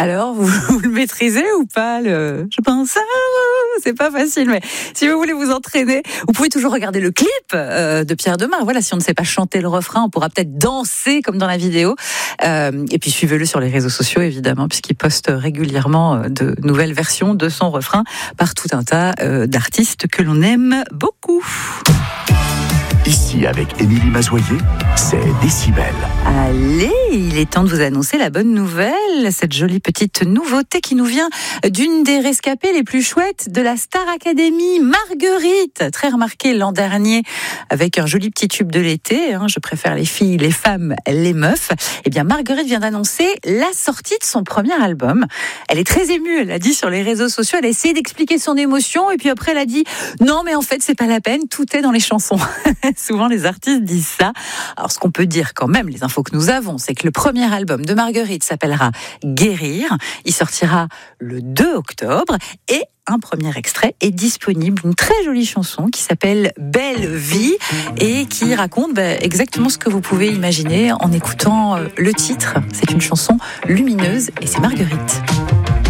Alors, vous le maîtrisez ou pas Je pense, c'est pas facile, mais si vous voulez vous entraîner, vous pouvez toujours regarder le clip de Pierre Demar. Voilà, si on ne sait pas chanter le refrain, on pourra peut-être danser comme dans la vidéo. Et puis suivez-le sur les réseaux sociaux, évidemment, puisqu'il poste régulièrement de nouvelles versions de son refrain par tout un tas d'artistes que l'on aime beaucoup. Ici, avec Émilie Mazoyer, c'est Décibel. Allez, il est temps de vous annoncer la bonne nouvelle, cette jolie petite nouveauté qui nous vient d'une des rescapées les plus chouettes de la Star Academy, Marguerite, très remarquée l'an dernier avec un joli petit tube de l'été, je préfère les filles, les femmes, les meufs. Eh bien, Marguerite vient d'annoncer la sortie de son premier album. Elle est très émue, elle l'a dit sur les réseaux sociaux, elle a essayé d'expliquer son émotion et puis après elle a dit non mais en fait c'est pas la peine, tout est dans les chansons. Souvent les artistes disent ça. Alors ce qu'on peut dire quand même, les infos que nous avons, c'est que le premier album de Marguerite s'appellera Guérir. Il sortira le 2 octobre et un premier extrait est disponible, une très jolie chanson qui s'appelle Belle Vie et qui raconte exactement ce que vous pouvez imaginer en écoutant le titre. C'est une chanson lumineuse et c'est Marguerite.